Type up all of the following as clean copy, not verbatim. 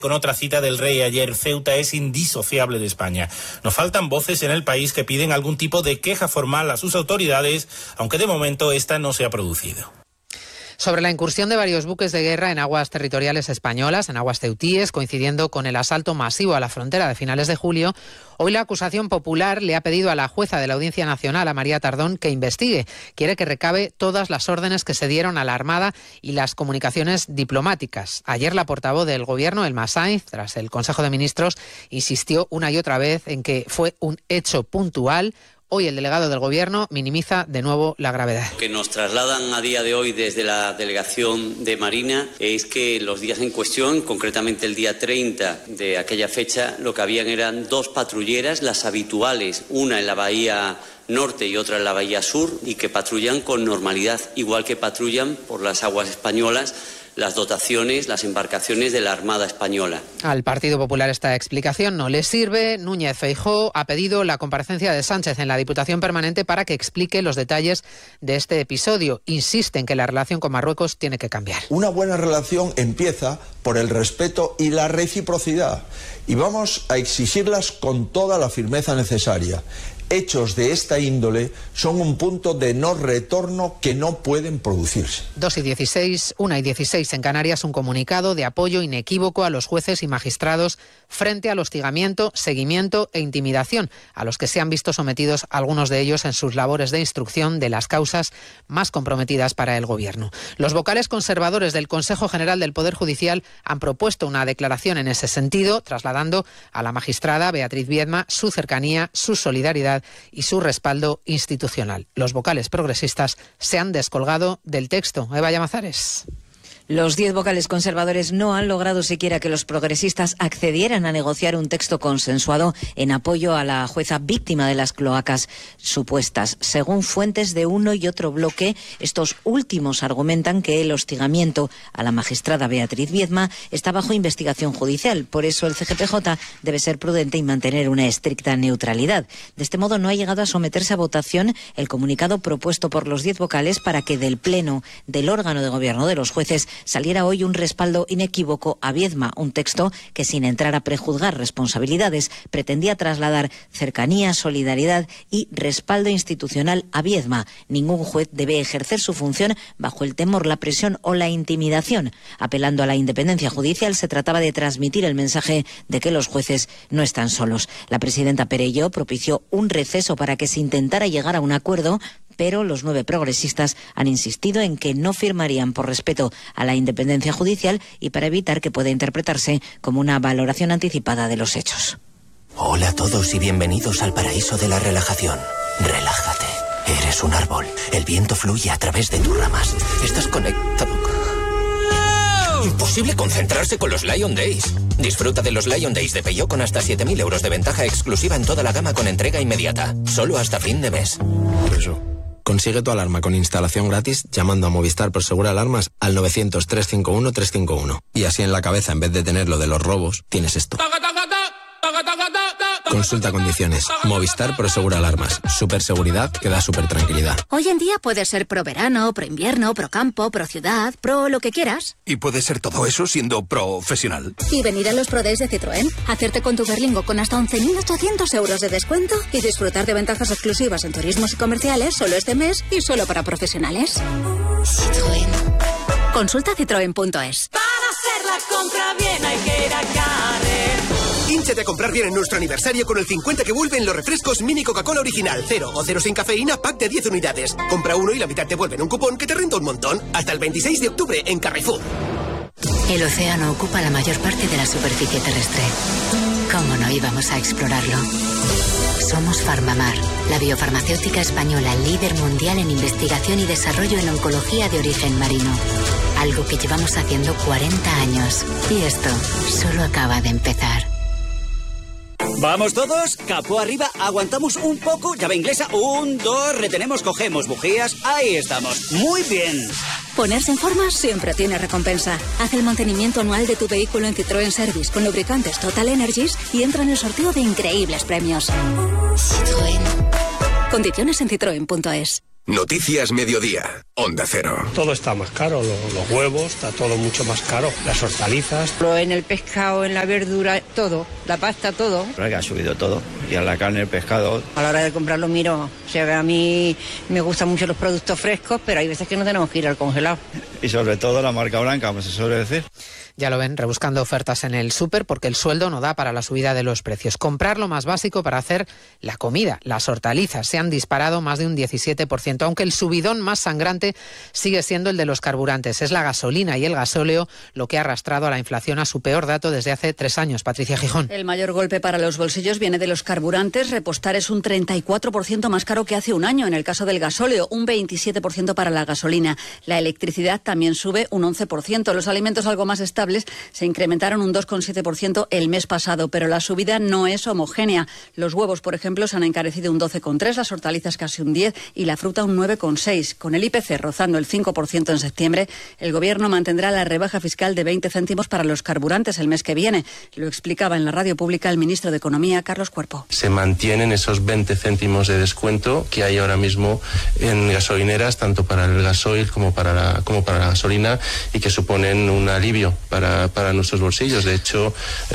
Con otra cita del rey ayer, Ceuta es indisociable de España. Nos faltan voces en el país que piden algún tipo de queja formal a sus autoridades, aunque de momento esta no se ha producido. Sobre la incursión de varios buques de guerra en aguas territoriales españolas, en aguas ceutíes, coincidiendo con el asalto masivo a la frontera de finales de julio, hoy la acusación popular le ha pedido a la jueza de la Audiencia Nacional, a María Tardón, que investigue. Quiere que recabe todas las órdenes que se dieron a la Armada y las comunicaciones diplomáticas. Ayer la portavoz del Gobierno, Elma Sainz, tras el Consejo de Ministros, insistió una y otra vez en que fue un hecho puntual. Hoy el delegado del Gobierno minimiza de nuevo la gravedad. Lo que nos trasladan a día de hoy desde la Delegación de Marina es que los días en cuestión, concretamente el día 30 de aquella fecha, lo que habían eran 2 patrulleras, las habituales, una en la bahía norte y otra en la bahía sur, y que patrullan con normalidad, igual que patrullan por las aguas españolas las dotaciones, las embarcaciones de la Armada Española. Al Partido Popular esta explicación no le sirve. Núñez Feijóo ha pedido la comparecencia de Sánchez en la Diputación Permanente para que explique los detalles de este episodio. Insiste en que la relación con Marruecos tiene que cambiar. Una buena relación empieza por el respeto y la reciprocidad, y vamos a exigirlas con toda la firmeza necesaria. Hechos de esta índole son un punto de no retorno que no pueden producirse. 2:16, 1:16 en Canarias, un comunicado de apoyo inequívoco a los jueces y magistrados frente al hostigamiento, seguimiento e intimidación a los que se han visto sometidos algunos de ellos en sus labores de instrucción de las causas más comprometidas para el Gobierno. Los vocales conservadores del Consejo General del Poder Judicial han propuesto una declaración en ese sentido, trasladando a la magistrada Beatriz Viedma su cercanía, su solidaridad y su respaldo institucional. Los vocales progresistas se han descolgado del texto. Eva Llamazares. Los 10 vocales conservadores no han logrado siquiera que los progresistas accedieran a negociar un texto consensuado en apoyo a la jueza víctima de las cloacas supuestas. Según fuentes de uno y otro bloque, estos últimos argumentan que el hostigamiento a la magistrada Beatriz Viedma está bajo investigación judicial. Por eso el CGPJ debe ser prudente y mantener una estricta neutralidad. De este modo no ha llegado a someterse a votación el comunicado propuesto por los 10 vocales para que del Pleno del órgano de gobierno de los jueces saliera hoy un respaldo inequívoco a Viedma, un texto que, sin entrar a prejuzgar responsabilidades, pretendía trasladar cercanía, solidaridad y respaldo institucional a Viedma. Ningún juez debe ejercer su función bajo el temor, la presión o la intimidación. Apelando a la independencia judicial, se trataba de transmitir el mensaje de que los jueces no están solos. La presidenta Perelló propició un receso para que se intentara llegar a un acuerdo, pero los 9 progresistas han insistido en que no firmarían por respeto a la independencia judicial y para evitar que pueda interpretarse como una valoración anticipada de los hechos. Hola a todos y bienvenidos al paraíso de la relajación. Relájate. Eres un árbol. El viento fluye a través de tus ramas. Estás conectado. Imposible concentrarse con los Lion Days. Disfruta de los Lion Days de Peugeot con hasta 7.000 euros de ventaja exclusiva en toda la gama con entrega inmediata. Solo hasta fin de mes. Eso. Consigue tu alarma con instalación gratis llamando a Movistar Prosegur Alarmas al 900-351-351. Y así en la cabeza, en vez de tener lo de los robos, tienes esto. Consulta condiciones. Movistar Prosegur Alarmas. Superseguridad que da super tranquilidad. Hoy en día puede ser pro verano, pro invierno, pro campo, pro ciudad, pro lo que quieras. Y puede ser todo eso siendo profesional. Y venir a los Pro Days de Citroën, hacerte con tu Berlingo con hasta 11.800 euros de descuento y disfrutar de ventajas exclusivas en turismos y comerciales solo este mes y solo para profesionales. Citroën. Consulta citroen.es. Para hacer la compra bien hay que ir a Carrer. Hínchate a comprar bien en nuestro aniversario con el 50 que vuelven los refrescos Mini Coca-Cola Original, 0 o 0 sin cafeína, pack de 10 unidades. Compra uno y la mitad te vuelven un cupón que te renta un montón. Hasta el 26 de octubre en Carrefour. El océano ocupa la mayor parte de la superficie terrestre. ¿Cómo no íbamos a explorarlo? Somos Farmamar, la biofarmacéutica española líder mundial en investigación y desarrollo en oncología de origen marino. Algo que llevamos haciendo 40 años. Y esto solo acaba de empezar. ¿Vamos todos? Capó arriba, aguantamos un poco, llave inglesa, 1, 2, retenemos, cogemos bujías, ahí estamos, muy bien. Ponerse en forma siempre tiene recompensa. Haz el mantenimiento anual de tu vehículo en Citroën Service con lubricantes Total Energies y entra en el sorteo de increíbles premios. Citroën. Condiciones en citroen.es. Noticias Mediodía, Onda Cero. Todo está más caro, los huevos, está todo mucho más caro, las hortalizas. En el pescado, en la verdura, todo, la pasta, todo. Pero que ha subido todo, y a la carne, el pescado. A la hora de comprarlo miro, o sea, a mí me gustan mucho los productos frescos, pero hay veces que no tenemos que ir al congelado. Y sobre todo la marca blanca, como se suele decir. Ya lo ven, rebuscando ofertas en el súper porque el sueldo no da para la subida de los precios. Comprar lo más básico para hacer la comida. Las hortalizas se han disparado más de un 17%, aunque el subidón más sangrante sigue siendo el de los carburantes. Es la gasolina y el gasóleo lo que ha arrastrado a la inflación a su peor dato desde hace 3 años. Patricia Gijón. El mayor golpe para los bolsillos viene de los carburantes. Repostar es un 34% más caro que hace un año. En el caso del gasóleo, un 27% para la gasolina. La electricidad también sube un 11%. Los alimentos algo más estables se incrementaron un 2,7% el mes pasado, pero la subida no es homogénea. Los huevos, por ejemplo, se han encarecido un 12,3%, las hortalizas casi un 10% y la fruta un 9,6%. Con el IPC rozando el 5% en septiembre, el Gobierno mantendrá la rebaja fiscal de 20 céntimos para los carburantes el mes que viene. Lo explicaba en la radio pública el ministro de Economía, Carlos Cuerpo. Se mantienen esos 20 céntimos de descuento que hay ahora mismo en gasolineras, tanto para el gasoil como para la gasolina, y que suponen un alivio para nuestros bolsillos. De hecho,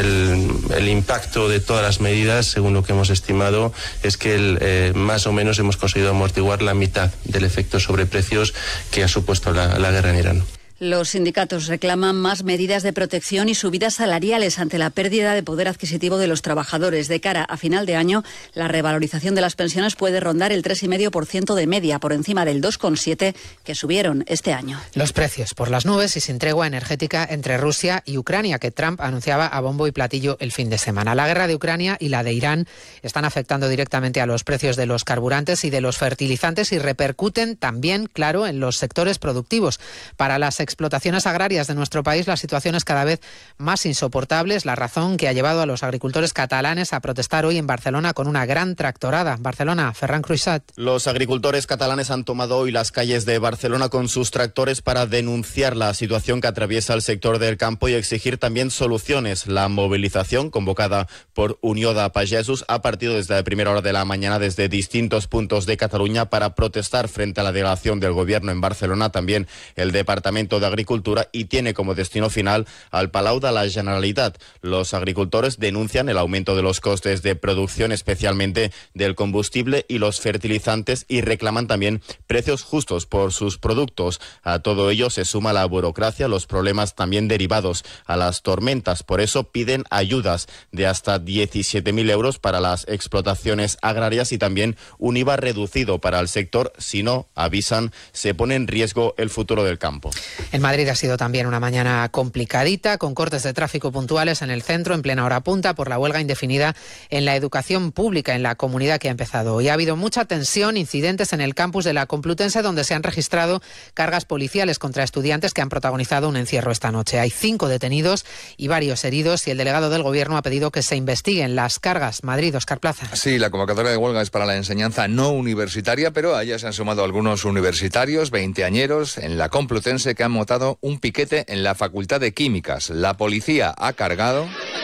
el impacto de todas las medidas, según lo que hemos estimado, es que más o menos hemos conseguido amortiguar la mitad del efecto sobre precios que ha supuesto la guerra en Irán. Los sindicatos reclaman más medidas de protección y subidas salariales ante la pérdida de poder adquisitivo de los trabajadores. De cara a final de año, la revalorización de las pensiones puede rondar el 3,5% de media, por encima del 2,7% que subieron este año. Los precios por las nubes y sin tregua energética entre Rusia y Ucrania, que Trump anunciaba a bombo y platillo el fin de semana. La guerra de Ucrania y la de Irán están afectando directamente a los precios de los carburantes y de los fertilizantes y repercuten también, claro, en los sectores productivos. Para las explotaciones agrarias de nuestro país, la situación es cada vez más insoportable. Es la razón que ha llevado a los agricultores catalanes a protestar hoy en Barcelona con una gran tractorada. Barcelona, Ferran Cruixat. Los agricultores catalanes han tomado hoy las calles de Barcelona con sus tractores para denunciar la situación que atraviesa el sector del campo y exigir también soluciones. La movilización, convocada por Unió de Pagesos, ha partido desde la primera hora de la mañana desde distintos puntos de Cataluña para protestar frente a la delegación del Gobierno en Barcelona, también el Departamento de Agricultura, y tiene como destino final al Palau de la Generalitat. Los agricultores denuncian el aumento de los costes de producción, especialmente del combustible y los fertilizantes, y reclaman también precios justos por sus productos. A todo ello se suma la burocracia, los problemas también derivados a las tormentas. Por eso piden ayudas de hasta 17.000 euros para las explotaciones agrarias y también un IVA reducido para el sector. Si no, avisan, se pone en riesgo el futuro del campo. En Madrid ha sido también una mañana complicadita, con cortes de tráfico puntuales en el centro, en plena hora punta, por la huelga indefinida en la educación pública en la comunidad que ha empezado hoy. Ha habido mucha tensión, incidentes en el campus de la Complutense, donde se han registrado cargas policiales contra estudiantes que han protagonizado un encierro esta noche. Hay 5 detenidos y varios heridos, y el delegado del Gobierno ha pedido que se investiguen las cargas. Madrid, Óscar Plaza. Sí, la convocatoria de huelga es para la enseñanza no universitaria, pero a ella se han sumado algunos universitarios, veinteañeros, en la Complutense, que han montado un piquete en la Facultad de Químicas. La policía ha cargado.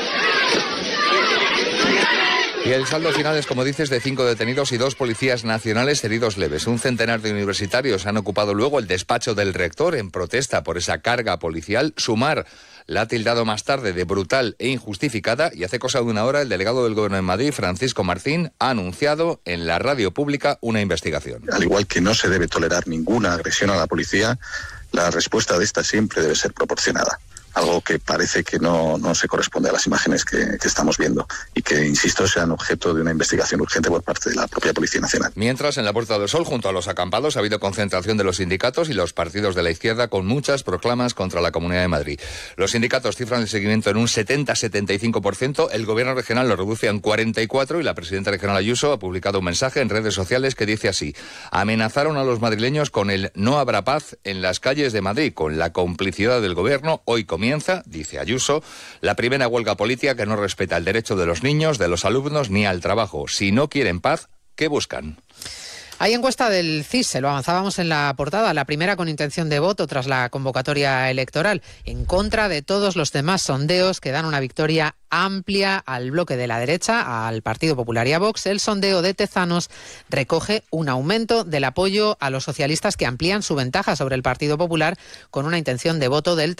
Y el saldo final es, como dices, de 5 detenidos y 2 policías nacionales heridos leves. Un centenar de universitarios han ocupado luego el despacho del rector en protesta por esa carga policial. Sumar la ha tildado más tarde de brutal e injustificada, y hace cosa de una hora el delegado del Gobierno en Madrid, Francisco Martín, ha anunciado en la radio pública una investigación. Al igual que no se debe tolerar ninguna agresión a la policía, la respuesta de esta siempre debe ser proporcionada. Algo que parece que no se corresponde a las imágenes que estamos viendo y que, insisto, sean objeto de una investigación urgente por parte de la propia Policía Nacional. Mientras, en la Puerta del Sol, junto a los acampados, ha habido concentración de los sindicatos y los partidos de la izquierda con muchas proclamas contra la Comunidad de Madrid. Los sindicatos cifran el seguimiento en un 70-75%, el Gobierno regional lo reduce a un 44%, y la presidenta regional Ayuso ha publicado un mensaje en redes sociales que dice así: amenazaron a los madrileños con el no habrá paz en las calles de Madrid. Con la complicidad del Gobierno, hoy comienza, dice Ayuso, la primera huelga política que no respeta el derecho de los niños, de los alumnos ni al trabajo. Si no quieren paz, ¿qué buscan? Hay encuesta del CIS, lo avanzábamos en la portada, la primera con intención de voto tras la convocatoria electoral, en contra de todos los demás sondeos que dan una victoria amplia al bloque de la derecha, al Partido Popular y a Vox, el sondeo de Tezanos recoge un aumento del apoyo a los socialistas que amplían su ventaja sobre el Partido Popular con una intención de voto del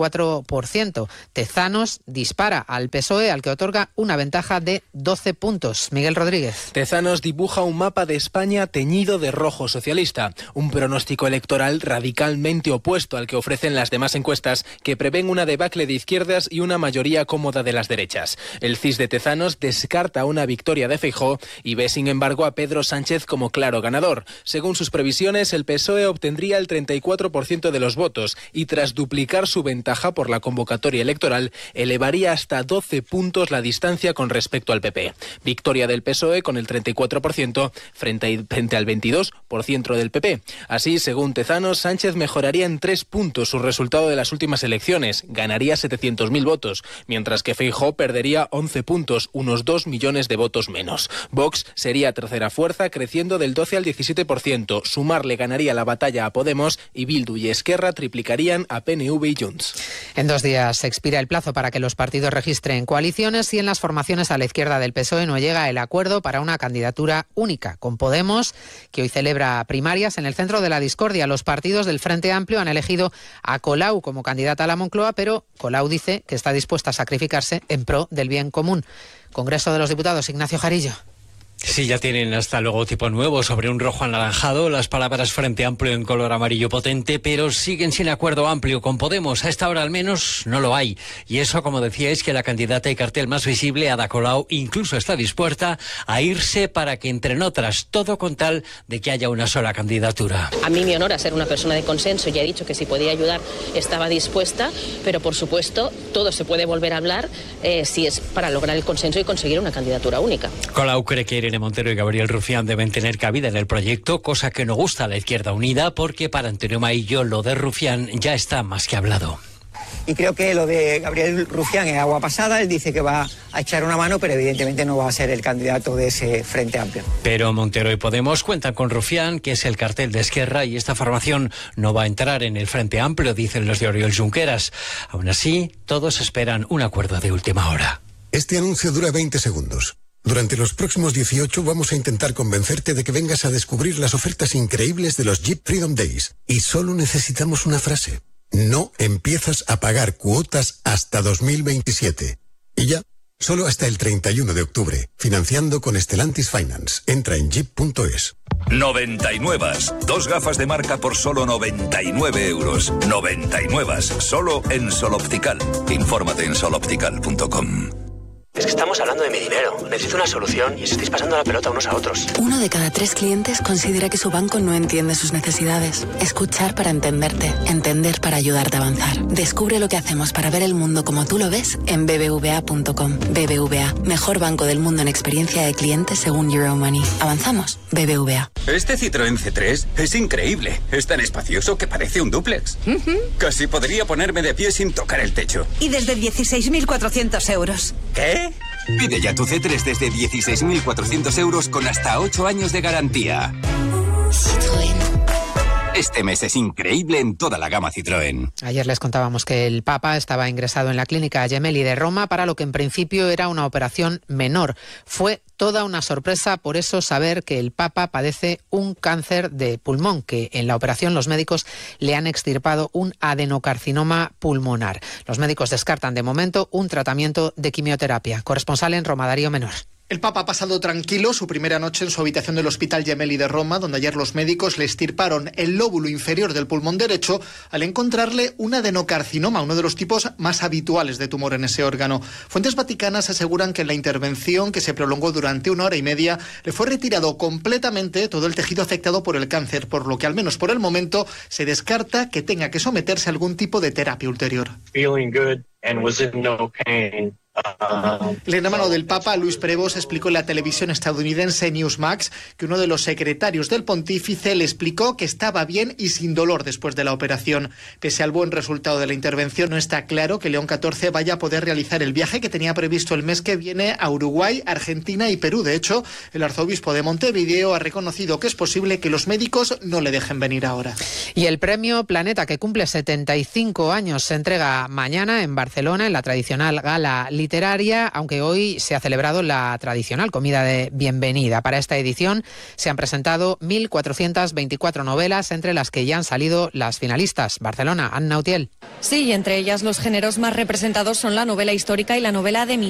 34%. Tezanos dispara al PSOE, al que otorga una ventaja de 12 puntos. Miguel Rodríguez. Tezanos dibuja un mapa de España teñido de rojo socialista, un pronóstico electoral radicalmente opuesto al que ofrecen las demás encuestas, que prevén una debacle de izquierdas y una mayoría cómoda de las derechas. El CIS de Tezanos descarta una victoria de Feijóo y ve, sin embargo, a Pedro Sánchez como claro ganador. Según sus previsiones, el PSOE obtendría el 34% de los votos y, tras duplicar su ventaja por la convocatoria electoral, elevaría hasta 12 puntos la distancia con respecto al PP. Victoria del PSOE con el 34% frente al 22% del PP. Así, según Tezanos, Sánchez mejoraría en 3 puntos su resultado de las últimas elecciones, ganaría 700.000 votos, mientras que Feijóo perdería 11 puntos, unos 2 millones de votos menos. Vox sería tercera fuerza, creciendo del 12 al 17%. Sumar le ganaría la batalla a Podemos y Bildu y Esquerra triplicarían a PNV y Junts. En 2 días se expira el plazo para que los partidos registren coaliciones y en las formaciones a la izquierda del PSOE no llega el acuerdo para una candidatura única. Con Podemos, que hoy celebra primarias en el centro de la discordia, los partidos del Frente Amplio han elegido a Colau como candidata a la Moncloa, pero Colau dice que está dispuesta a sacrificarse en pro del bien común. Congreso de los Diputados, Ignacio Jarillo. Sí, ya tienen hasta logotipo nuevo sobre un rojo anaranjado, las palabras Frente Amplio en color amarillo potente, pero siguen sin acuerdo amplio con Podemos. A esta hora al menos no lo hay. Y eso, como decía, es que la candidata y cartel más visible, Ada Colau, incluso está dispuesta a irse para que entren otras, todo con tal de que haya una sola candidatura. A mí me honora ser una persona de consenso, ya he dicho que si podía ayudar estaba dispuesta, pero por supuesto todo se puede volver a hablar si es para lograr el consenso y conseguir una candidatura única. Colau cree que Irene Montero y Gabriel Rufián deben tener cabida en el proyecto, cosa que no gusta a la Izquierda Unida, porque para Antonio Maillo lo de Rufián ya está más que hablado. Y creo que lo de Gabriel Rufián es agua pasada. Él dice que va a echar una mano, pero evidentemente no va a ser el candidato de ese Frente Amplio. Pero Montero y Podemos cuentan con Rufián, que es el cartel de Esquerra, y esta formación no va a entrar en el Frente Amplio, dicen los de Oriol Junqueras. Aún así, todos esperan un acuerdo de última hora. Este anuncio dura 20 segundos. Durante los próximos 18 vamos a intentar convencerte de que vengas a descubrir las ofertas increíbles de los Jeep Freedom Days. Y solo necesitamos una frase. No empiezas a pagar cuotas hasta 2027. Y ya, solo hasta el 31 de octubre. Financiando con Stellantis Finance. Entra en jeep.es. 99. 2 gafas de marca por solo 99 euros. 99. Solo en Sol Optical. Infórmate en soloptical.com. Es que estamos hablando de mi dinero. Necesito una solución y os estáis pasando la pelota unos a otros. 1 de cada 3 clientes considera que su banco no entiende sus necesidades. Escuchar para entenderte. Entender para ayudarte a avanzar. Descubre lo que hacemos para ver el mundo como tú lo ves en bbva.com. BBVA, mejor banco del mundo en experiencia de cliente según Euromoney. ¿Avanzamos? BBVA. Este Citroën C3 es increíble. Es tan espacioso que parece un dúplex. Casi podría ponerme de pie sin tocar el techo. Y desde 16.400 euros. ¿Qué? Pide ya tu C3 desde 16.400 euros con hasta 8 años de garantía. Citroën. Este mes es increíble en toda la gama Citroën. Ayer les contábamos que el Papa estaba ingresado en la clínica Gemelli de Roma para lo que en principio era una operación menor. Fue toda una sorpresa por eso saber que el Papa padece un cáncer de pulmón, que en la operación los médicos le han extirpado un adenocarcinoma pulmonar. Los médicos descartan de momento un tratamiento de quimioterapia. Corresponsal en Roma, Darío Menor. El Papa ha pasado tranquilo su primera noche en su habitación del Hospital Gemelli de Roma, donde ayer los médicos le extirparon el lóbulo inferior del pulmón derecho al encontrarle un adenocarcinoma, uno de los tipos más habituales de tumor en ese órgano. Fuentes vaticanas aseguran que en la intervención, que se prolongó durante 1 hora y media, le fue retirado completamente todo el tejido afectado por el cáncer, por lo que al menos por el momento se descarta que tenga que someterse a algún tipo de terapia ulterior. Feeling good and was in no pain. El hermano del Papa, Luis Prevost, explicó en la televisión estadounidense Newsmax que uno de los secretarios del pontífice le explicó que estaba bien y sin dolor después de la operación. Pese al buen resultado de la intervención, no está claro que León XIV vaya a poder realizar el viaje que tenía previsto el mes que viene a Uruguay, Argentina y Perú. De hecho, el arzobispo de Montevideo ha reconocido que es posible que los médicos no le dejen venir ahora. Y el premio Planeta, que cumple 75 años, se entrega mañana en Barcelona en la tradicional gala literaria literaria, aunque hoy se ha celebrado la tradicional comida de bienvenida. Para esta edición se han presentado 1.424 novelas, entre las que ya han salido las finalistas. Barcelona, Anna Utiel. Sí, y entre ellas los géneros más representados son la novela histórica y la novela de